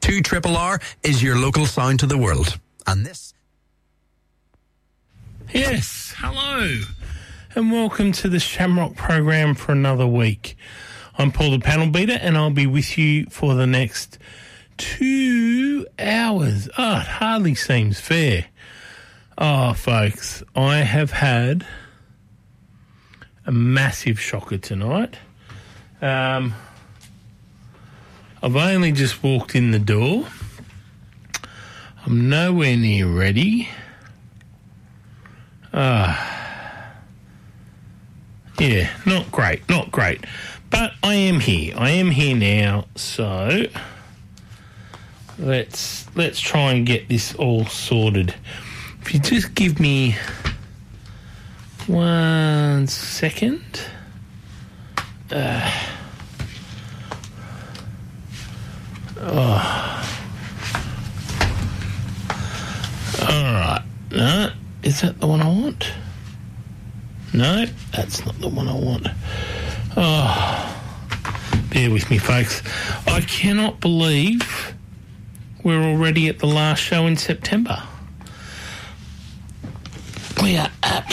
2RRR is your local sound to the world. And this... Yes, hello, and welcome to the Shamrock program for another week. I'm Paul the Panel Beater, and I'll be with you for the next 2 hours. Oh, it hardly seems fair. Oh, folks, I have had a massive shocker tonight. I've only just walked in the door. I'm nowhere near ready. Yeah, not great. But I am here. I am here now, so let's try and get this all sorted. If you just give me 1 second. Alright. No, is that the one I want? No, that's not the one I want. Oh, bear with me, folks. I cannot believe we're already at the last show in September. We are